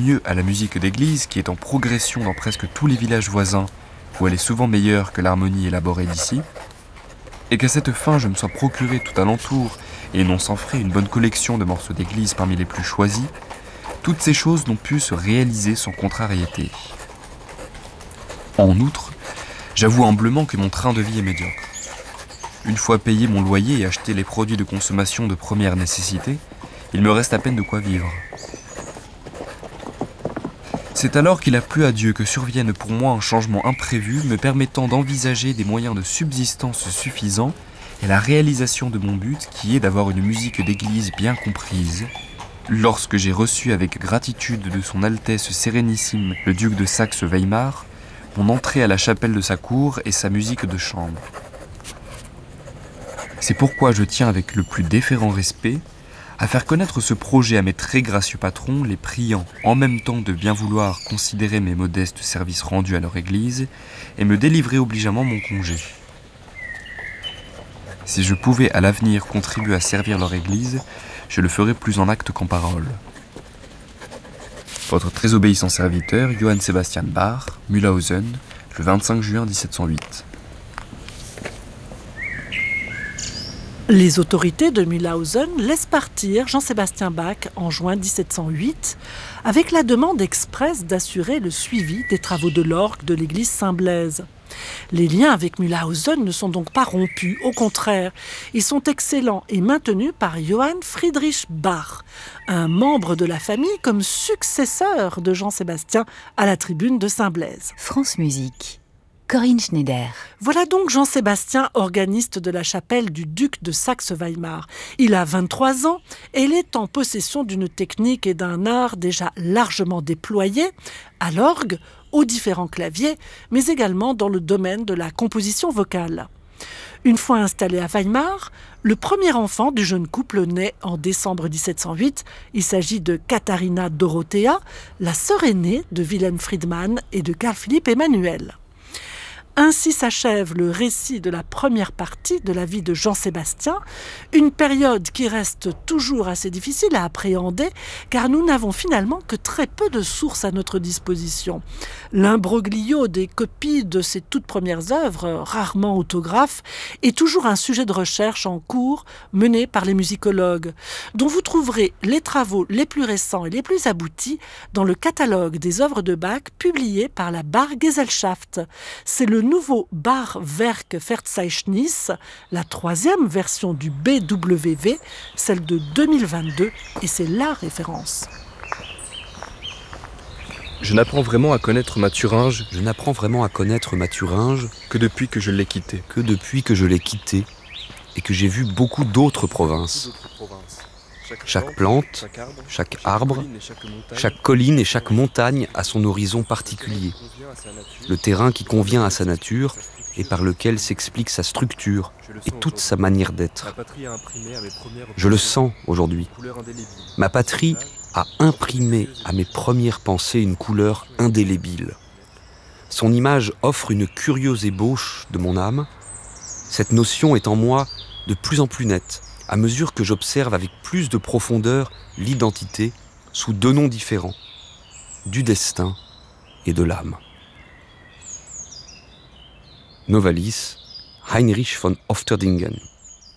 mieux à la musique d'église qui est en progression dans presque tous les villages voisins, où elle est souvent meilleure que l'harmonie élaborée d'ici, et qu'à cette fin je me sois procuré tout alentour, et non sans frais, une bonne collection de morceaux d'église parmi les plus choisis, toutes ces choses n'ont pu se réaliser sans contrariété. En outre, j'avoue humblement que mon train de vie est médiocre. Une fois payé mon loyer et acheté les produits de consommation de première nécessité, il me reste à peine de quoi vivre. C'est alors qu'il a plu à Dieu que survienne pour moi un changement imprévu me permettant d'envisager des moyens de subsistance suffisants et la réalisation de mon but qui est d'avoir une musique d'église bien comprise, lorsque j'ai reçu avec gratitude de son Altesse Sérénissime le duc de Saxe-Weimar mon entrée à la chapelle de sa cour et sa musique de chambre. C'est pourquoi je tiens avec le plus déférent respect à faire connaître ce projet à mes très gracieux patrons, les priant en même temps de bien vouloir considérer mes modestes services rendus à leur église et me délivrer obligeamment mon congé. Si je pouvais à l'avenir contribuer à servir leur église, je le ferais plus en acte qu'en parole. Votre très obéissant serviteur, Johann Sebastian Bach, Mühlhausen, le 25 juin 1708. Les autorités de Mühlhausen laissent partir Jean-Sébastien Bach en juin 1708 avec la demande expresse d'assurer le suivi des travaux de l'orgue de l'église Saint-Blaise. Les liens avec Mühlhausen ne sont donc pas rompus, au contraire, ils sont excellents et maintenus par Johann Friedrich Bach, un membre de la famille comme successeur de Jean-Sébastien à la tribune de Saint-Blaise. France Musique, Corinne Schneider. Voilà donc Jean-Sébastien, organiste de la chapelle du duc de Saxe-Weimar. Il a 23 ans et il est en possession d'une technique et d'un art déjà largement déployés à l'orgue, aux différents claviers, mais également dans le domaine de la composition vocale. Une fois installé à Weimar, le premier enfant du jeune couple naît en décembre 1708. Il s'agit de Katharina Dorothea, la sœur aînée de Wilhelm Friedmann et de Carl Philipp Emanuel. Ainsi s'achève le récit de la première partie de la vie de Jean-Sébastien, une période qui reste toujours assez difficile à appréhender car nous n'avons finalement que très peu de sources à notre disposition. L'imbroglio des copies de ses toutes premières œuvres, rarement autographes, est toujours un sujet de recherche en cours mené par les musicologues, dont vous trouverez les travaux les plus récents et les plus aboutis dans le catalogue des œuvres de Bach publié par la Bach-Gesellschaft. C'est le nouveau Bach-Werk-Verzeichnis, la troisième version du BWV, celle de 2022, et c'est la référence. Je n'apprends vraiment à connaître ma Thuringe que depuis que je l'ai quitté. Et que j'ai vu beaucoup d'autres provinces. Chaque plante, chaque arbre, chaque colline et chaque montagne a son horizon particulier. Le terrain qui convient à sa nature et par lequel s'explique sa structure et toute sa manière d'être. Je le sens aujourd'hui. Ma patrie a imprimé à mes premières pensées une couleur indélébile. Son image offre une curieuse ébauche de mon âme. Cette notion est en moi de plus en plus nette, à mesure que j'observe avec plus de profondeur l'identité sous deux noms différents, du destin et de l'âme. Novalis, Heinrich von Ofterdingen.